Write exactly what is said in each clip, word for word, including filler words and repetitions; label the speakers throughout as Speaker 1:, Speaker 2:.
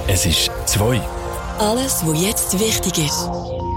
Speaker 1: Es ist zwei.
Speaker 2: Alles, was jetzt wichtig ist.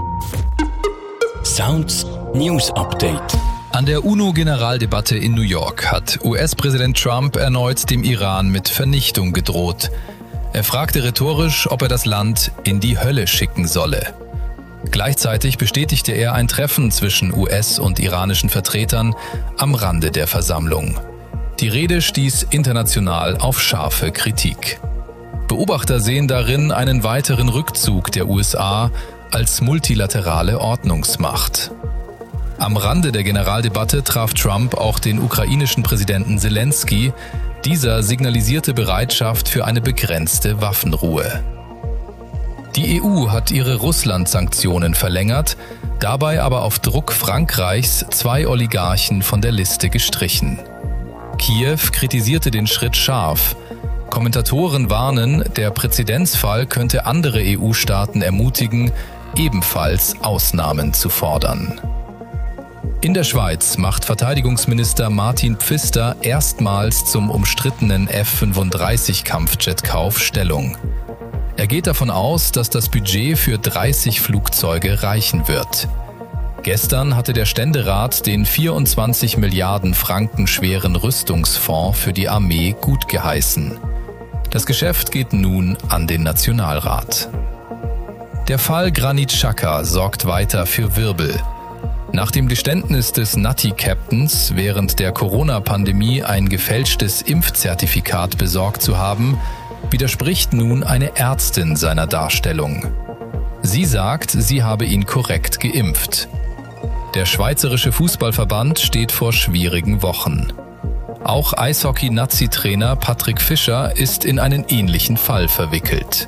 Speaker 1: Sounds News Update.
Speaker 3: An der UNO-Generaldebatte in New York hat U S-Präsident Trump erneut dem Iran mit Vernichtung gedroht. Er fragte rhetorisch, ob er das Land in die Hölle schicken solle. Gleichzeitig bestätigte er ein Treffen zwischen U S- und iranischen Vertretern am Rande der Versammlung. Die Rede stieß international auf scharfe Kritik. Beobachter sehen darin einen weiteren Rückzug der U S A als multilaterale Ordnungsmacht. Am Rande der Generaldebatte traf Trump auch den ukrainischen Präsidenten Zelensky. Dieser signalisierte Bereitschaft für eine begrenzte Waffenruhe. Die E U hat ihre Russland-Sanktionen verlängert, dabei aber auf Druck Frankreichs zwei Oligarchen von der Liste gestrichen. Kiew kritisierte den Schritt scharf. Kommentatoren warnen, der Präzedenzfall könnte andere E U-Staaten ermutigen, ebenfalls Ausnahmen zu fordern. In der Schweiz macht Verteidigungsminister Martin Pfister erstmals zum umstrittenen F fünfunddreißig Kampfjetkauf Stellung. Er geht davon aus, dass das Budget für dreißig Flugzeuge reichen wird. Gestern hatte der Ständerat den vierundzwanzig Milliarden Franken schweren Rüstungsfonds für die Armee gutgeheißen. Das Geschäft geht nun an den Nationalrat. Der Fall Granit Xhaka sorgt weiter für Wirbel. Nach dem Geständnis des Nati-Captains, während der Corona-Pandemie ein gefälschtes Impfzertifikat besorgt zu haben, widerspricht nun eine Ärztin seiner Darstellung. Sie sagt, sie habe ihn korrekt geimpft. Der Schweizerische Fußballverband steht vor schwierigen Wochen. Auch Eishockey-Nazi-Trainer Patrick Fischer ist in einen ähnlichen Fall verwickelt.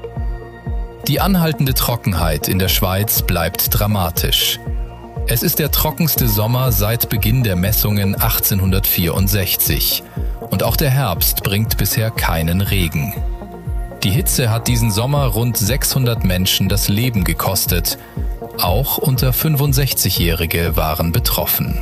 Speaker 3: Die anhaltende Trockenheit in der Schweiz bleibt dramatisch. Es ist der trockenste Sommer seit Beginn der Messungen achtzehnhundertvierundsechzig. Und auch der Herbst bringt bisher keinen Regen. Die Hitze hat diesen Sommer rund sechshundert Menschen das Leben gekostet. Auch unter fünfundsechzigjährige waren betroffen.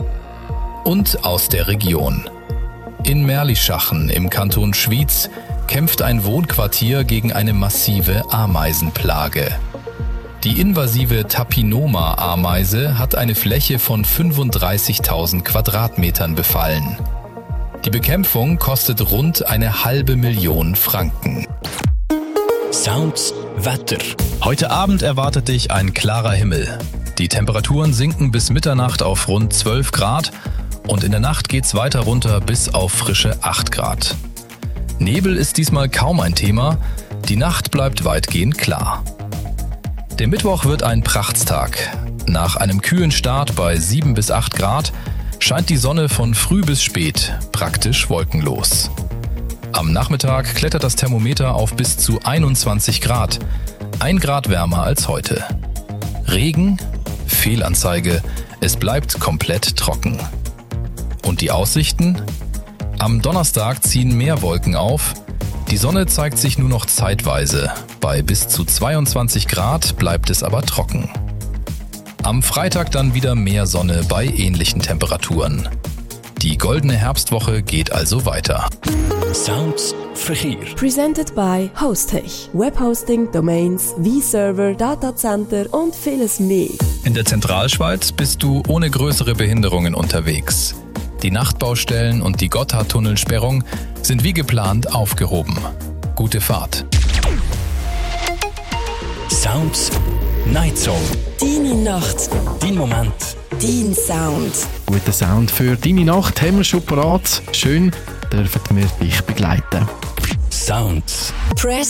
Speaker 3: Und aus der Region. In Merlischachen im Kanton Schwyz kämpft ein Wohnquartier gegen eine massive Ameisenplage. Die invasive Tapinoma-Ameise hat eine Fläche von fünfunddreißigtausend Quadratmetern befallen. Die Bekämpfung kostet rund eine halbe Million Franken.
Speaker 1: Sounds Wetter.
Speaker 3: Heute Abend erwartet dich ein klarer Himmel. Die Temperaturen sinken bis Mitternacht auf rund zwölf Grad und in der Nacht geht's weiter runter bis auf frische acht Grad. Nebel ist diesmal kaum ein Thema, die Nacht bleibt weitgehend klar. Der Mittwoch wird ein Prachtstag. Nach einem kühlen Start bei sieben bis acht Grad scheint die Sonne von früh bis spät, praktisch wolkenlos. Am Nachmittag klettert das Thermometer auf bis zu einundzwanzig Grad, ein Grad wärmer als heute. Regen? Fehlanzeige, es bleibt komplett trocken. Und die Aussichten? Am Donnerstag ziehen mehr Wolken auf, die Sonne zeigt sich nur noch zeitweise, bei bis zu zweiundzwanzig Grad bleibt es aber trocken. Am Freitag dann wieder mehr Sonne bei ähnlichen Temperaturen. Die goldene Herbstwoche geht also weiter.
Speaker 1: Sounds Verkehr.
Speaker 2: Presented by Hostech. Webhosting, Domains, V-Server, Datacenter und vieles mehr.
Speaker 3: In der Zentralschweiz bist du ohne größere Behinderungen unterwegs. Die Nachtbaustellen und die Gotthardtunnelsperrung sind wie geplant aufgehoben. Gute Fahrt.
Speaker 1: Sounds Night Zone.
Speaker 2: Deine Nacht.
Speaker 1: Dein Moment.
Speaker 2: Dein Sound.
Speaker 4: Guten Sound für deine Nacht haben wir schon parat. Schön, dürfen wir dich begleiten.
Speaker 1: Sounds.
Speaker 2: Press